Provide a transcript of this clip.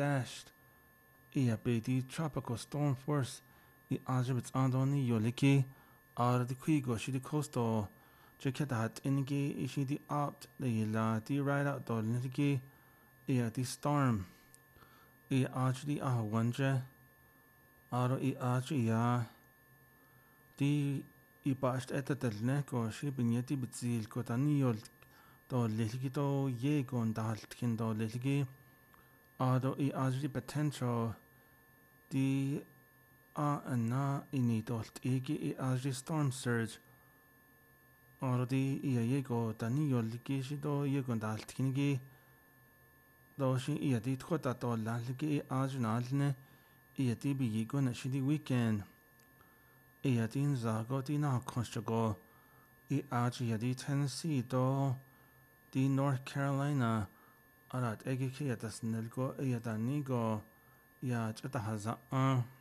blast ia be tropical storm force I Algebits andoni yoliki ar the quigo she the coastal jacket hat inigi ishi the opt the la the ride out the nitigi ia the storm I ajdi wanja aro I aji ya the I bashed at the neck or she binyeti bitzil kotani yol do liligi do ye gon daltkin do liligi aro I ajdi potential the na ini dolt igi I ajdi storm surge aro the ia ye go tani yol ligi shi do ye gon daltkin gi do shi ia di tkota do liligi ajnalne ia di bi ye gon shi di weekend ia din zago di na konstrago I aji di Tennessee do di North Carolina arat egi kia das nilgo ia da nigo ia chata haza